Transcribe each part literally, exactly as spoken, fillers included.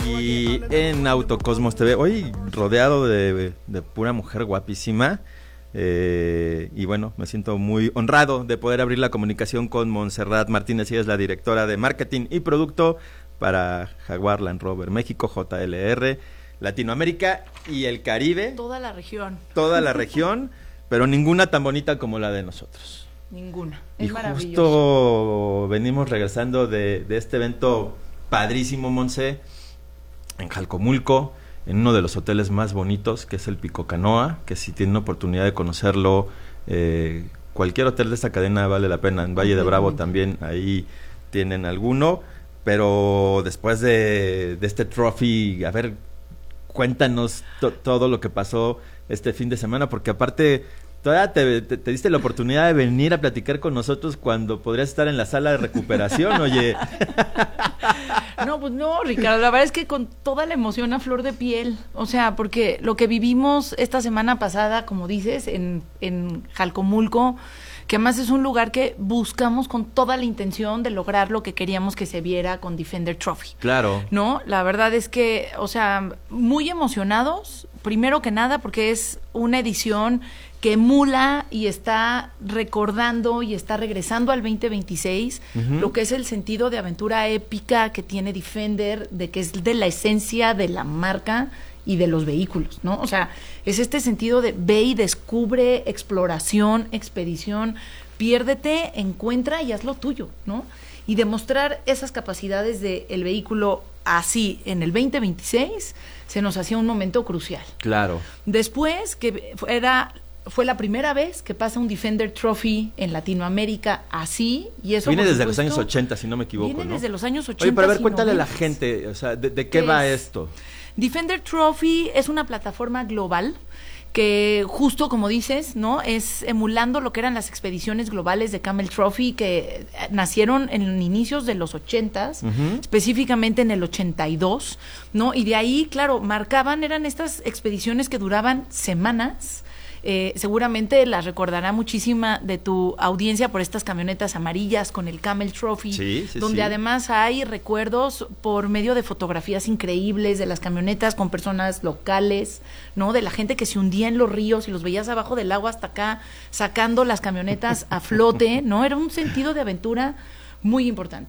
aquí en Autocosmos T V. Hoy rodeado de, de pura mujer guapísima. Eh, y bueno, me siento muy honrado de poder abrir la comunicación con Montserrat Martínez. Ella es la directora de marketing y producto para Jaguar Land Rover México, J L R, Latinoamérica y el Caribe. Toda la región. Toda la región, pero ninguna tan bonita como la de nosotros. Ninguna. Es y maravilloso. Justo venimos regresando de, de este evento padrísimo, Monse, en Jalcomulco, en uno de los hoteles más bonitos, que es el Pico Canoa, que si tienen oportunidad de conocerlo, eh, cualquier hotel de esta cadena vale la pena. En Valle de Bravo también, ahí tienen alguno, pero después de, de este trophy, a ver, cuéntanos to- todo lo que pasó este fin de semana, porque aparte todavía te, te, te diste la oportunidad de venir a platicar con nosotros cuando podrías estar en la sala de recuperación, oye. No, pues no, Ricardo, la verdad es que con toda la emoción a flor de piel, o sea, porque lo que vivimos esta semana pasada, como dices, en, en Jalcomulco, que además es un lugar que buscamos con toda la intención de lograr lo que queríamos que se viera con Defender Trophy. Claro. ¿No? La verdad es que, o sea, muy emocionados, primero que nada, porque es una edición que emula y está recordando y está regresando al veinte veintiséis, uh-huh. lo que es el sentido de aventura épica que tiene Defender, de que es de la esencia de la marca y de los vehículos, ¿no? O sea, es este sentido de ve y descubre, exploración, expedición, piérdete, encuentra y haz lo tuyo, ¿no? Y demostrar esas capacidades del vehículo así en el veinte veintiséis se nos hacía un momento crucial. Claro. Después, que era... fue la primera vez que pasa un Defender Trophy en Latinoamérica así, y eso viene desde supuesto, los años ochenta, si no me equivoco, viene ¿no? desde los años ochenta. Oye, pero a ver, y cuéntale noventas. a la gente, o sea, ¿de, de qué Es, va esto? Defender Trophy es una plataforma global que justo como dices, ¿no? Es emulando lo que eran las expediciones globales de Camel Trophy que nacieron en inicios de los ochentas, uh-huh. específicamente en el ochenta y dos, ¿no? Y de ahí, claro, marcaban, eran estas expediciones que duraban semanas. Eh, seguramente las recordará muchísima de tu audiencia por estas camionetas amarillas con el Camel Trophy, sí, sí, donde sí. además hay recuerdos por medio de fotografías increíbles de las camionetas con personas locales, ¿no? De la gente que se hundía en los ríos y los veías abajo del agua hasta acá, sacando las camionetas a flote, ¿no? Era un sentido de aventura muy importante.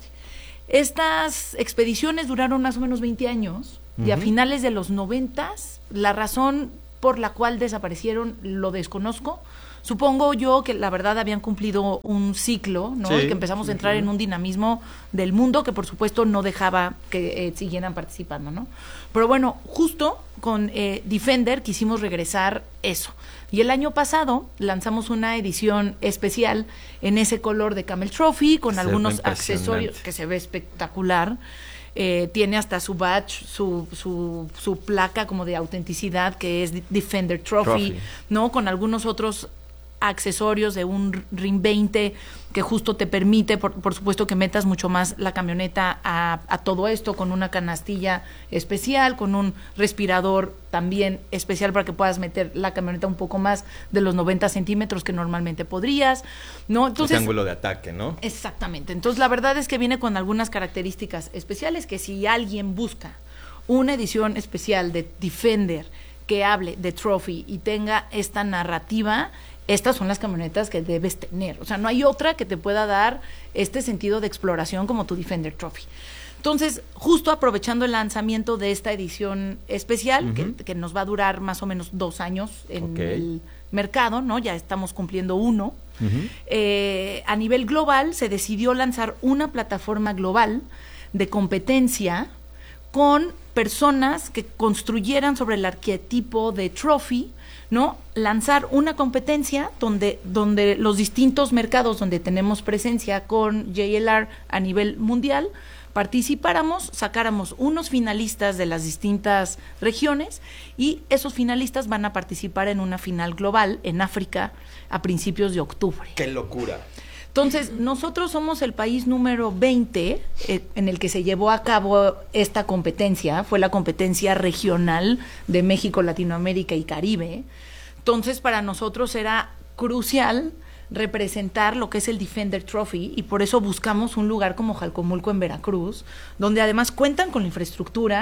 Estas expediciones duraron más o menos veinte años, uh-huh. y a finales de los noventas, la razón por la cual desaparecieron lo desconozco. Supongo yo que la verdad habían cumplido un ciclo, ¿no? Sí, y que empezamos a entrar sí. en un dinamismo del mundo que por supuesto no dejaba que eh, siguieran participando, ¿no? Pero bueno, justo con eh, Defender quisimos regresar eso. Y el año pasado lanzamos una edición especial en ese color de Camel Trophy con se algunos accesorios que se ve espectacular. Eh, tiene hasta su badge, su, su, su placa como de autenticidad que es Defender Trophy, Trophy, ¿no? Con algunos otros accesorios de un R I M veinte que justo te permite, por, por supuesto, que metas mucho más la camioneta a, a todo esto, con una canastilla especial, con un respirador también especial para que puedas meter la camioneta un poco más de los noventa centímetros que normalmente podrías, ¿no? Entonces, el ángulo de ataque, ¿no? Exactamente. Entonces, la verdad es que viene con algunas características especiales que si alguien busca una edición especial de Defender que hable de Trophy y tenga esta narrativa, estas son las camionetas que debes tener. O sea, no hay otra que te pueda dar este sentido de exploración como tu Defender Trophy. Entonces, justo aprovechando el lanzamiento de esta edición especial, uh-huh. que, que nos va a durar más o menos dos años en okay. el mercado, ¿no? Ya estamos cumpliendo uno. Uh-huh. Eh, a nivel global se decidió lanzar una plataforma global de competencia con personas que construyeran sobre el arquetipo de Trophy, ¿no? Lanzar una competencia donde, donde los distintos mercados donde tenemos presencia con J L R a nivel mundial participáramos, sacáramos unos finalistas de las distintas regiones y esos finalistas van a participar en una final global en África a principios de octubre. ¡Qué locura! Entonces, nosotros somos el país número veinte eh, en el que se llevó a cabo esta competencia, fue la competencia regional de México, Latinoamérica y Caribe. Entonces, para nosotros era crucial representar lo que es el Defender Trophy y por eso buscamos un lugar como Jalcomulco en Veracruz, donde además cuentan con la infraestructura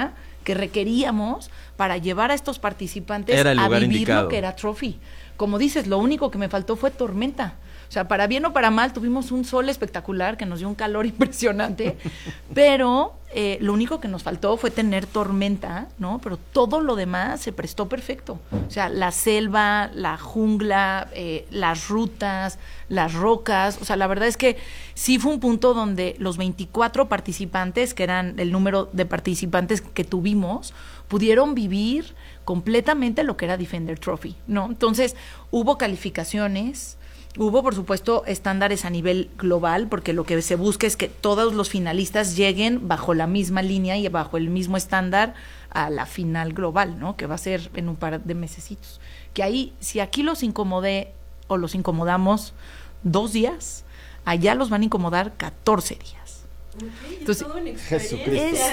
que requeríamos para llevar a estos participantes era el a lugar vivir indicado. lo que era Trophy. Como dices, lo único que me faltó fue tormenta. O sea, para bien o para mal, tuvimos un sol espectacular que nos dio un calor impresionante, pero eh, lo único que nos faltó fue tener tormenta, ¿no? Pero todo lo demás se prestó perfecto. O sea, la selva, la jungla, eh, las rutas, las rocas. O sea, la verdad es que sí fue un punto donde los veinticuatro participantes, que eran el número de participantes que tuvimos, pudieron vivir completamente lo que era Defender Trophy, ¿no? Entonces, hubo calificaciones. Hubo, por supuesto, estándares a nivel global, porque lo que se busca es que todos los finalistas lleguen bajo la misma línea y bajo el mismo estándar a la final global, ¿no? Que va a ser en un par de mesecitos. Que ahí, si aquí los incomodé o los incomodamos dos días, allá los van a incomodar catorce días. Okay, Entonces, es toda una experiencia.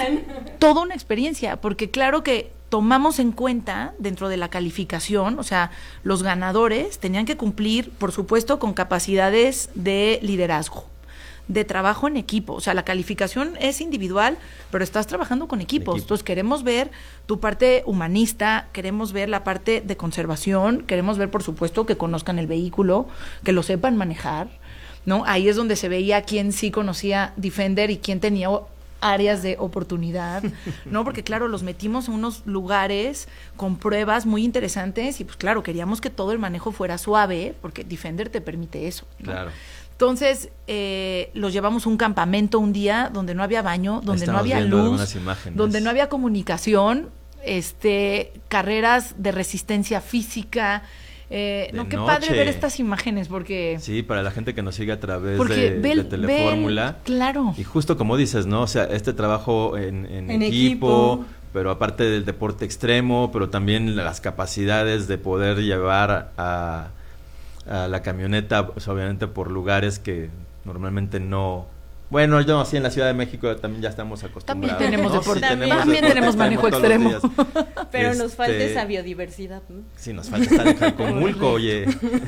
es toda una experiencia, porque claro que tomamos en cuenta dentro de la calificación, o sea, los ganadores tenían que cumplir, por supuesto, con capacidades de liderazgo, de trabajo en equipo. O sea, la calificación es individual, pero estás trabajando con equipos. Equipo. Entonces, queremos ver tu parte humanista, queremos ver la parte de conservación, queremos ver, por supuesto, que conozcan el vehículo, que lo sepan manejar, ¿no? Ahí es donde se veía quién sí conocía Defender y quién tenía áreas de oportunidad, ¿no? Porque claro, los metimos en unos lugares con pruebas muy interesantes y pues claro, queríamos que todo el manejo fuera suave, porque Defender te permite eso, ¿no? Claro. Entonces, eh, los llevamos a un campamento un día donde no había baño, donde Estamos no había viendo luz, algunas imágenes. donde no había comunicación, este, carreras de resistencia física. Eh, De no, qué noche. padre ver estas imágenes, porque... Sí, para la gente que nos sigue a través Porque de, ve el- de ve Telefórmula. el- claro. Y justo como dices, ¿no? O sea, este trabajo en, en En equipo, equipo. pero aparte del deporte extremo, pero también las capacidades de poder llevar a, a la camioneta, pues, obviamente por lugares que normalmente no... Bueno, yo así en la Ciudad de México también ya estamos acostumbrados. También tenemos ¿no? deporte. Sí, También deporte tenemos manejo todos los extremo. días. Pero nos falta Este, esa biodiversidad, ¿no? Sí, nos falta estar en Jalcomulco, oye.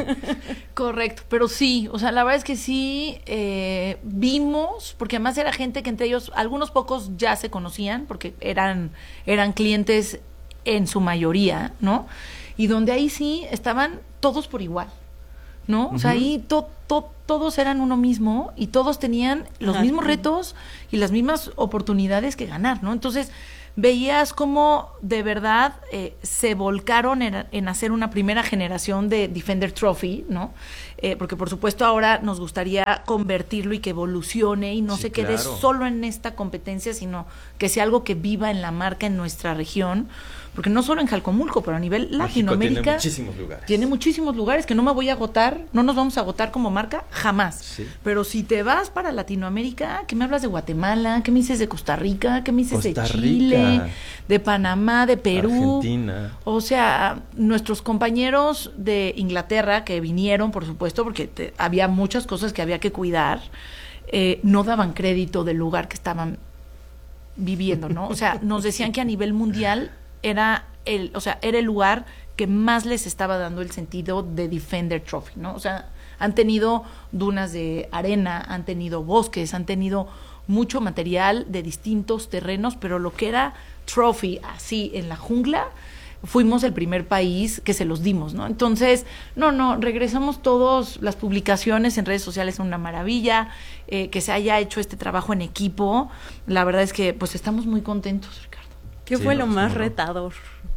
Correcto, pero sí, o sea, la verdad es que sí eh, vimos, porque además era gente que entre ellos, algunos pocos ya se conocían, porque eran, eran clientes en su mayoría, ¿no? Y donde ahí sí estaban todos por igual, ¿no? O sea, Ujú. ahí to, to- todos eran uno mismo y todos tenían los Ajá. mismos retos y las mismas oportunidades que ganar, ¿no? Entonces, veías cómo de verdad eh, se volcaron en, en hacer una primera generación de Defender Trophy, ¿no? Eh, porque por supuesto ahora nos gustaría convertirlo y que evolucione y no Sí, se quede claro. solo en esta competencia, sino que sea algo que viva en la marca en nuestra región, porque no solo en Jalcomulco, pero a nivel México Latinoamérica tiene muchísimos lugares. tiene muchísimos lugares que no me voy a agotar, no nos vamos a agotar como marca, jamás. Sí. Pero si te vas para Latinoamérica, ¿qué me hablas de Guatemala? ¿Qué me dices de Costa Rica? ¿Qué me dices Costa de Chile? Rica. De Panamá, de Perú. Argentina. O sea, nuestros compañeros de Inglaterra que vinieron, por supuesto, porque te- había muchas cosas que había que cuidar, eh, no daban crédito del lugar que estaban viviendo, ¿no? O sea, nos decían que a nivel mundial era el, o sea, era el lugar que más les estaba dando el sentido de Defender Trophy, ¿no? O sea, han tenido dunas de arena, han tenido bosques, han tenido mucho material de distintos terrenos, pero lo que era Trophy así en la jungla, fuimos el primer país que se los dimos, ¿no? Entonces, no, no, regresamos todos, las publicaciones en redes sociales son una maravilla, eh, que se haya hecho este trabajo en equipo, la verdad es que pues estamos muy contentos, Ricardo. ¿Qué Sí, fue no, lo pues, más cómo no. retador?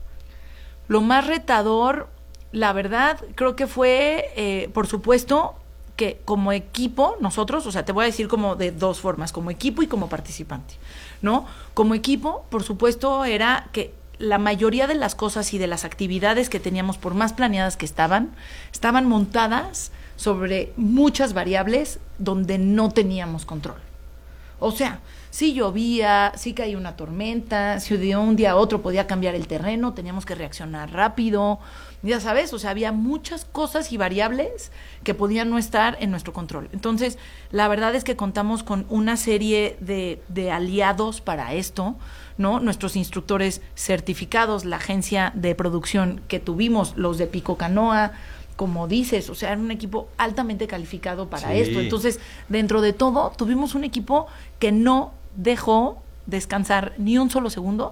Lo más retador, la verdad, creo que fue, eh, por supuesto, que como equipo, nosotros, o sea, te voy a decir como de dos formas, como equipo y como participante, ¿no? Como equipo, por supuesto, era que la mayoría de las cosas y de las actividades que teníamos, por más planeadas que estaban, estaban montadas sobre muchas variables donde no teníamos control. O sea, si llovía, si caía una tormenta, si de un día a otro podía cambiar el terreno, teníamos que reaccionar rápido, ya sabes, o sea, había muchas cosas y variables que podían no estar en nuestro control. Entonces, la verdad es que contamos con una serie de, de aliados para esto, ¿no? Nuestros instructores certificados, la agencia de producción que tuvimos, los de Pico Canoa, como dices, o sea, era un equipo altamente calificado para Sí. esto. Entonces, dentro de todo, tuvimos un equipo que no dejó descansar ni un solo segundo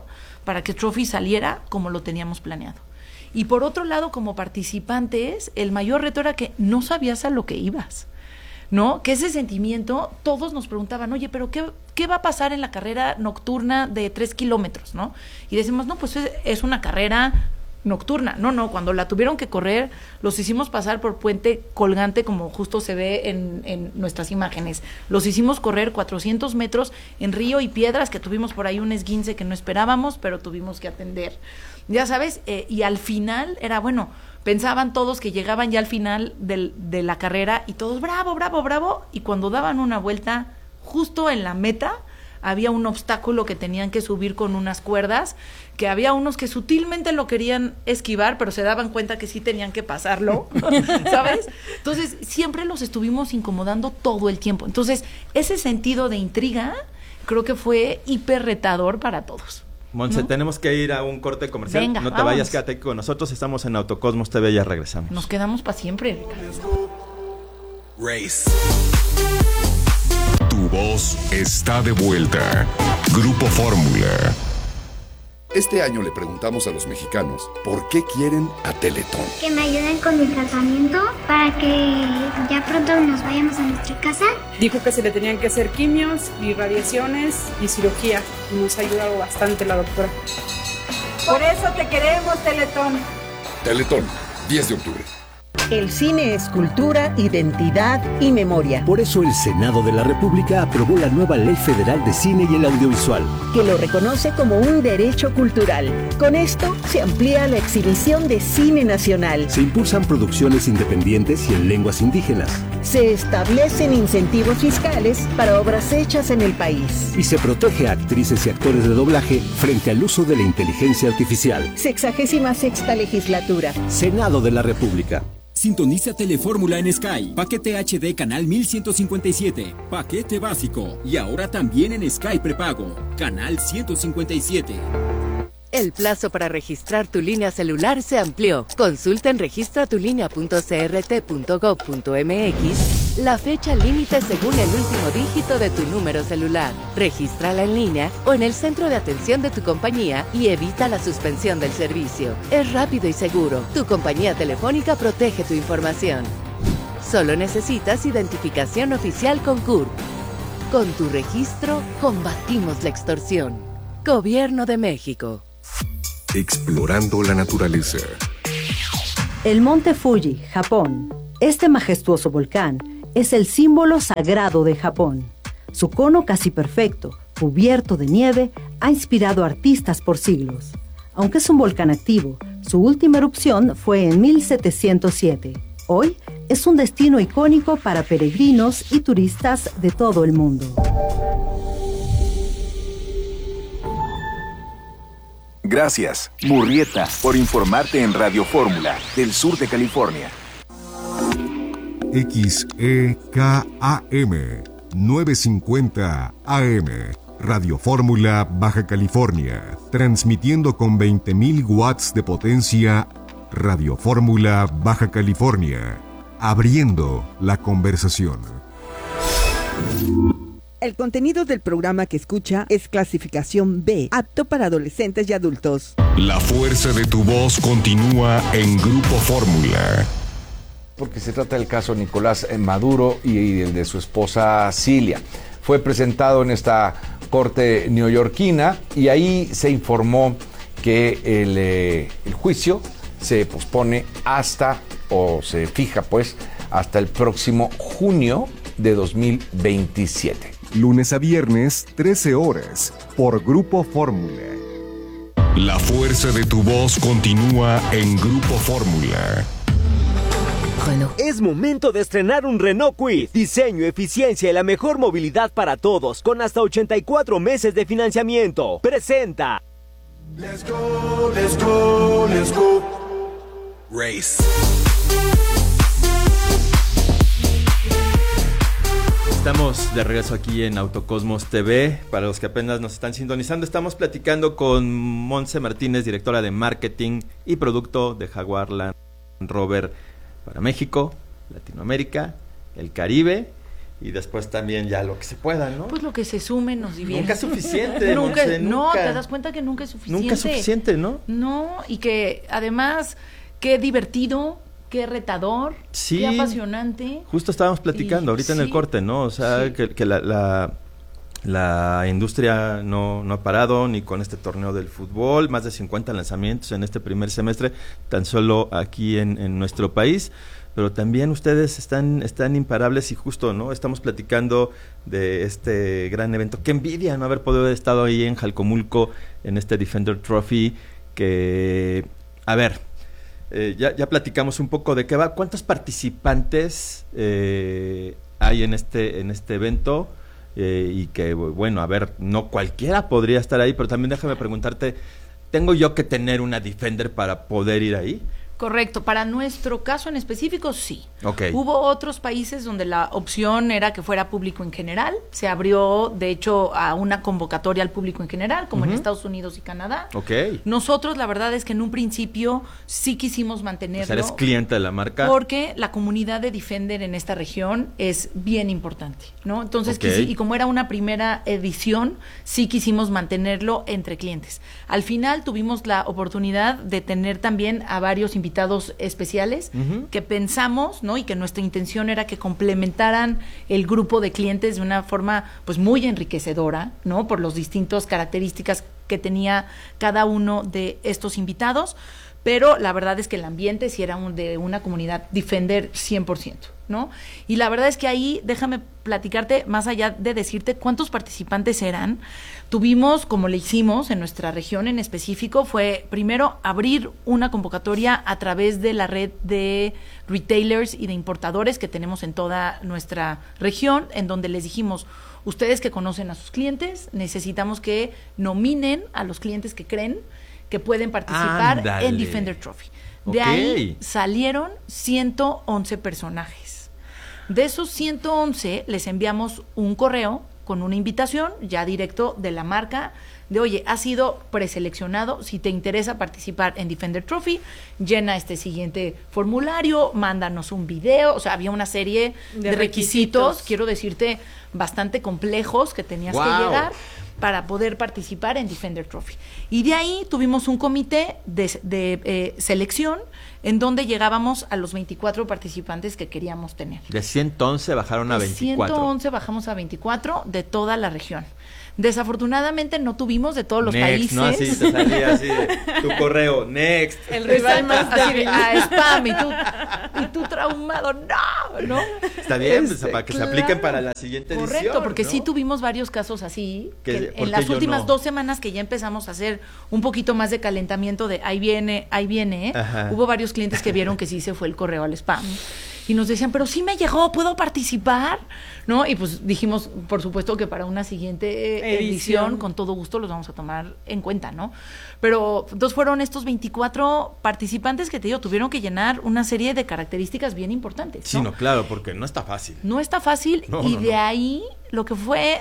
para que Trophy saliera como lo teníamos planeado. Y por otro lado, como participantes, el mayor reto era que no sabías a lo que ibas, ¿no? Que ese sentimiento, todos nos preguntaban, oye, pero ¿qué, qué va a pasar en la carrera nocturna de tres kilómetros, ¿no? Y decimos, no, pues es, es una carrera nocturna. No, no, cuando la tuvieron que correr, los hicimos pasar por puente colgante, como justo se ve en, en nuestras imágenes. Los hicimos correr cuatrocientos metros en río y piedras, que tuvimos por ahí un esguince que no esperábamos, pero tuvimos que atender. Ya sabes, eh, y al final era, bueno, pensaban todos que llegaban ya al final del, de la carrera y todos, bravo, bravo, bravo, y cuando daban una vuelta justo en la meta, había un obstáculo que tenían que subir con unas cuerdas, que había unos que sutilmente lo querían esquivar, pero se daban cuenta que sí tenían que pasarlo, ¿sabes? Entonces, siempre los estuvimos incomodando todo el tiempo. Entonces, ese sentido de intriga creo que fue hiper retador para todos. Monse, ¿no? Tenemos que ir a un corte comercial. Venga, no te vámonos. vayas, quédate aquí con nosotros. Estamos en Autocosmos T V, ya regresamos. Nos quedamos para siempre. Race. Tu voz está de vuelta. Grupo Fórmula. Este año le preguntamos a los mexicanos por qué quieren a Teletón. Que me ayuden con mi tratamiento para que ya pronto nos vayamos a nuestra casa. Dijo que se le tenían que hacer quimios y radiaciones y cirugía. Y nos ha ayudado bastante la doctora. Por eso te queremos, Teletón. Teletón, diez de octubre. El cine es cultura, identidad y memoria. Por eso el Senado de la República aprobó la nueva Ley Federal de Cine y el Audiovisual, que lo reconoce como un derecho cultural. Con esto se amplía la exhibición de cine nacional. Se impulsan producciones independientes y en lenguas indígenas. Se establecen incentivos fiscales para obras hechas en el país. Y se protege a actrices y actores de doblaje frente al uso de la inteligencia artificial. Sexagésima sexta legislatura. Senado de la República. Sintoniza Telefórmula en Sky. Paquete H D canal mil ciento cincuenta y siete. Paquete básico. Y ahora también en Sky prepago. Canal ciento cincuenta y siete. El plazo para registrar tu línea celular se amplió. Consulta en registra tu línea punto c r t punto gov punto m x la fecha límite según el último dígito de tu número celular. Regístrala en línea o en el centro de atención de tu compañía y evita la suspensión del servicio. Es rápido y seguro. Tu compañía telefónica protege tu información. Solo necesitas identificación oficial con C U R P. Con tu registro, combatimos la extorsión. Gobierno de México. Explorando la naturaleza. El monte Fuji, Japón. Este majestuoso volcán es el símbolo sagrado de Japón. Su cono casi perfecto, cubierto de nieve, ha inspirado a artistas por siglos. Aunque es un volcán activo, su última erupción fue en mil setecientos siete. Hoy es un destino icónico para peregrinos y turistas de todo el mundo. Gracias, Murrieta, por informarte en Radio Fórmula, del sur de California. X E K A M novecientos cincuenta A M, Radio Fórmula, Baja California, transmitiendo con veinte mil watts de potencia. Radio Fórmula, Baja California, abriendo la conversación. El contenido del programa que escucha es clasificación B, apto para adolescentes y adultos. La fuerza de tu voz continúa en Grupo Fórmula. Porque se trata del caso Nicolás Maduro y el de su esposa Cilia. Fue presentado en esta corte neoyorquina y ahí se informó que el, eh, el juicio se pospone hasta, o se fija pues, hasta el próximo junio de dos mil veintisiete. Lunes a viernes, trece horas, por Grupo Fórmula. La fuerza de tu voz continúa en Grupo Fórmula. Es momento de estrenar un Renault Kwid. Diseño, eficiencia y la mejor movilidad para todos, con hasta ochenta y cuatro meses de financiamiento. Presenta. Let's go, let's go, let's go. Race. Estamos de regreso aquí en Autocosmos T V. Para los que apenas nos están sintonizando, estamos platicando con Monse Martínez, directora de marketing y producto de Jaguar Land Rover para México, Latinoamérica, el Caribe y después también ya lo que se pueda, ¿no? Pues lo que se sume nos divierte. Nunca es suficiente, nunca, Monse, no, nunca. te das cuenta que nunca es suficiente. Nunca es suficiente, ¿no? No, y que además, qué divertido, qué retador, sí, qué apasionante. Justo estábamos platicando y, ahorita sí, en el corte, ¿no? O sea, sí. que, que la, la, la industria no, no ha parado ni con este torneo del fútbol, más de cincuenta lanzamientos en este primer semestre, tan solo aquí en, en nuestro país. Pero también ustedes están, están imparables y justo, ¿no? Estamos platicando de este gran evento. Qué envidia no haber podido haber estado ahí en Jalcomulco, en este Defender Trophy, que, a ver, eh, ya, ya platicamos un poco de qué va. ¿Cuántos participantes eh, hay en este, en este evento? Eh, y que, bueno, a ver, no cualquiera podría estar ahí, pero también déjame preguntarte, ¿tengo yo que tener una Defender para poder ir ahí? Correcto, para nuestro caso en específico, sí. Okay. Hubo otros países donde la opción era que fuera público en general. Se abrió, de hecho, a una convocatoria al público en general, como uh-huh. en Estados Unidos y Canadá. Okay. Nosotros, la verdad es que en un principio sí quisimos mantenerlo. O sea, eres cliente de la marca. Porque la comunidad de Defender en esta región es bien importante, ¿no? Entonces, okay. quisi, y como era una primera edición, sí quisimos mantenerlo entre clientes. Al final tuvimos la oportunidad de tener también a varios invitados invitados especiales uh-huh. que pensamos, ¿no? Y que nuestra intención era que complementaran el grupo de clientes de una forma pues muy enriquecedora, ¿no? Por las distintas características que tenía cada uno de estos invitados, pero la verdad es que el ambiente sí era un, de una comunidad Defender cien por ciento, ¿no? Y la verdad es que ahí, déjame platicarte, más allá de decirte cuántos participantes eran, tuvimos, como le hicimos en nuestra región en específico, fue primero abrir una convocatoria a través de la red de retailers y de importadores que tenemos en toda nuestra región, en donde les dijimos, ustedes que conocen a sus clientes, necesitamos que nominen a los clientes que creen que pueden participar Ándale. en Defender Trophy. De okay. ahí salieron ciento once personajes. De esos ciento once les enviamos un correo con una invitación ya directo de la marca de, oye, has sido preseleccionado, si te interesa participar en Defender Trophy, llena este siguiente formulario, mándanos un video, o sea, había una serie de, de requisitos, requisitos, quiero decirte, bastante complejos que tenías wow. que llegar para poder participar en Defender Trophy. Y de ahí tuvimos un comité de, de eh, selección en donde llegábamos a los veinticuatro participantes que queríamos tener. De ciento once bajaron a veinticuatro. De ciento once bajamos a veinticuatro de toda la región. Desafortunadamente no tuvimos de todos los next, países. No, así te salía así de tu correo, next. El rival más débil. A spam y tú, y tú traumado, no, ¿no? Está bien, este, pues, para que claro. se apliquen para la siguiente edición. Correcto, porque ¿no? sí tuvimos varios casos así, que en las yo últimas no? dos semanas que ya empezamos a hacer un poquito más de calentamiento de ahí viene, ahí viene, ¿eh? Hubo varios clientes que vieron que sí se fue el correo al spam. Y nos decían, pero sí me llegó, ¿puedo participar? ¿No? Y pues dijimos, por supuesto que para una siguiente edición, edición con todo gusto los vamos a tomar en cuenta, ¿no? Pero entonces fueron estos veinticuatro participantes que te digo, tuvieron que llenar una serie de características bien importantes, ¿no? Sí, no, claro, porque no está fácil. No está fácil no, y no, de no. ahí lo que fue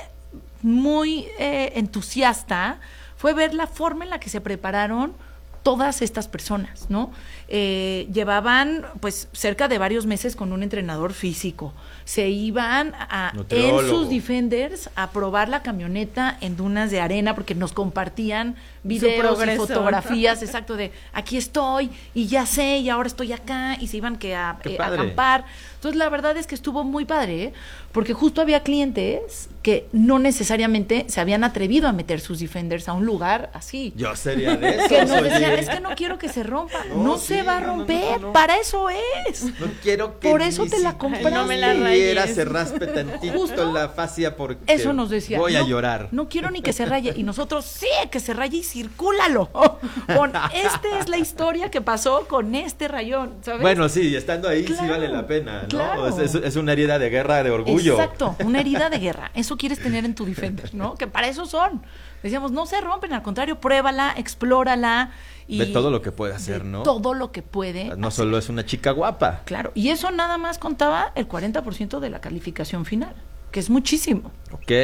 muy eh, entusiasta fue ver la forma en la que se prepararon todas estas personas, ¿no? Eh, llevaban pues cerca de varios meses con un entrenador físico, se iban a, en sus Defenders a probar la camioneta en dunas de arena porque nos compartían videos y fotografías, exacto, de aquí estoy y ya sé y ahora estoy acá y se iban que a, eh, a acampar. Entonces la verdad es que estuvo muy padre, ¿eh? Porque justo había clientes que no necesariamente se habían atrevido a meter sus Defenders a un lugar así. Yo sería de esos. Que no decían, es que no quiero que se rompa, no, no sí, se va a romper, no, no, no. Para eso es. No quiero que por eso te la compraste. No me la rayes. Se raspe tantito justo la fascia porque eso nos decía, voy a no, llorar. No quiero ni que se raye y nosotros sí que se raye y circúlalo. Con esta es la historia que pasó con este rayón, ¿sabes? Bueno, sí, estando ahí claro, sí vale la pena, ¿no? Claro. Es, es, es una herida de guerra de orgullo. Exacto, una herida de guerra. Eso quieres tener en tu Defender, ¿no? Que para eso son. Decíamos, no se rompen, al contrario, pruébala, explórala. Y de todo lo que puede hacer, ¿no? Todo lo que puede No hacer. Solo es una chica guapa. Claro, y eso nada más contaba el cuarenta por ciento de la calificación final, que es muchísimo. Ok.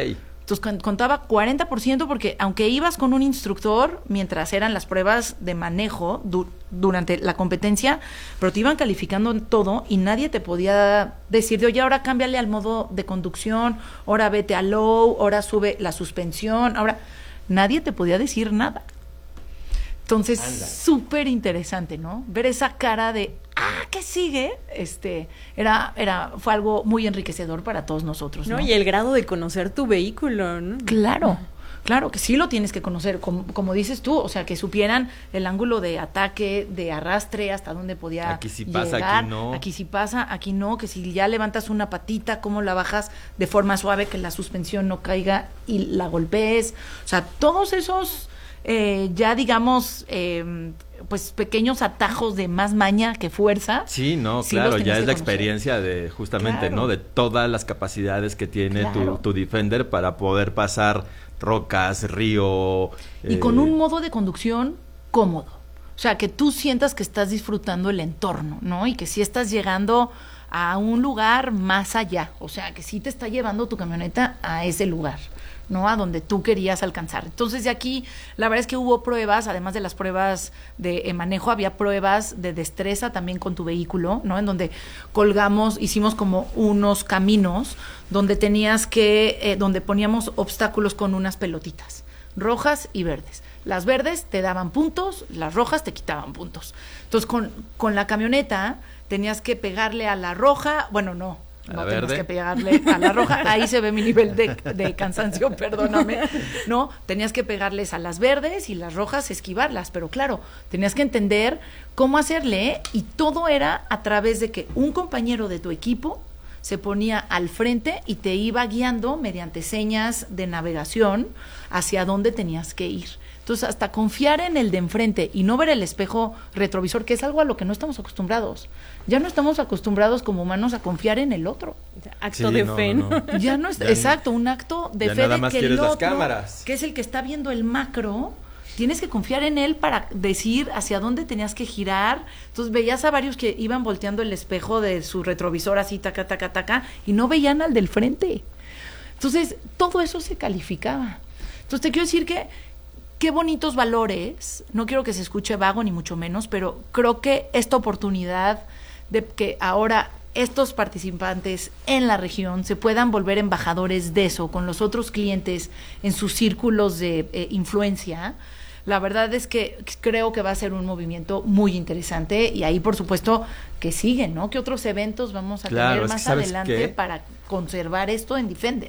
Entonces contaba cuarenta por ciento porque aunque ibas con un instructor mientras eran las pruebas de manejo du- durante la competencia, pero te iban calificando en todo y nadie te podía decir de, oye, ahora cámbiale al modo de conducción, ahora vete a low, ahora sube la suspensión, ahora nadie te podía decir nada. Entonces, súper interesante, ¿no? Ver esa cara de, ah, ¿qué sigue? Este, era, era, fue algo muy enriquecedor para todos nosotros, ¿no? No, y el grado de conocer tu vehículo, ¿no? Claro, claro que sí lo tienes que conocer, como, como dices tú, o sea, que supieran el ángulo de ataque, de arrastre, hasta dónde podía Aquí sí pasa, llegar. aquí no. Aquí sí pasa, aquí no, que si ya levantas una patita, cómo la bajas de forma suave, que la suspensión no caiga y la golpees. O sea, todos esos... Eh, ya digamos, eh, pues pequeños atajos de más maña que fuerza. Sí, no, sí claro, los ya es que la conocer. experiencia de justamente, Claro. ¿no? De todas las capacidades que tiene Claro. tu, tu Defender para poder pasar rocas, río. Y eh, con un modo de conducción cómodo. O sea, que tú sientas que estás disfrutando el entorno, ¿no? Y que sí estás llegando a un lugar más allá. O sea, que sí te está llevando tu camioneta a ese lugar, ¿no? A donde tú querías alcanzar. Entonces, de aquí, la verdad es que hubo pruebas, además de las pruebas de eh, manejo, había pruebas de destreza también con tu vehículo, ¿no? En donde colgamos, hicimos como unos caminos donde tenías que, eh, donde poníamos obstáculos con unas pelotitas, rojas y verdes. Las verdes te daban puntos, las rojas te quitaban puntos. Entonces, con, con la camioneta tenías que pegarle a la roja, bueno, no, ¿A no la tenías verde? que pegarle a la roja, ahí se ve mi nivel de, de cansancio, perdóname, ¿no? Tenías que pegarles a las verdes y las rojas esquivarlas, pero claro, tenías que entender cómo hacerle y todo era a través de que un compañero de tu equipo se ponía al frente y te iba guiando mediante señas de navegación hacia dónde tenías que ir. Entonces, hasta confiar en el de enfrente y no ver el espejo retrovisor, que es algo a lo que no estamos acostumbrados. Ya no estamos acostumbrados como humanos a confiar en el otro. Acto Sí, de no, fe, no, ¿no? no. Ya no es, Ya exacto, un acto de ya fe nada de más que el quieres las otro, cámaras. que es el que está viendo el macro, tienes que confiar en él para decir hacia dónde tenías que girar. Entonces veías a varios que iban volteando el espejo de su retrovisor así, taca, taca, taca, y no veían al del frente. Entonces, todo eso se calificaba. Entonces, te quiero decir que qué bonitos valores, no quiero que se escuche vago ni mucho menos, pero creo que esta oportunidad de que ahora estos participantes en la región se puedan volver embajadores de eso con los otros clientes en sus círculos de eh, influencia, la verdad es que creo que va a ser un movimiento muy interesante y ahí por supuesto que siguen, ¿no? ¿Qué otros eventos vamos a Claro, tener es que más ¿sabes adelante qué? para conservar esto en Defender?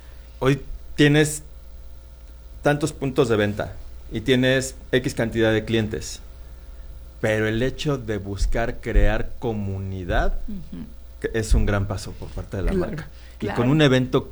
Hoy tienes tantos puntos de venta y tienes X cantidad de clientes, pero el hecho de buscar crear comunidad Uh-huh. que es un gran paso por parte de la Claro, marca. claro. Y con un evento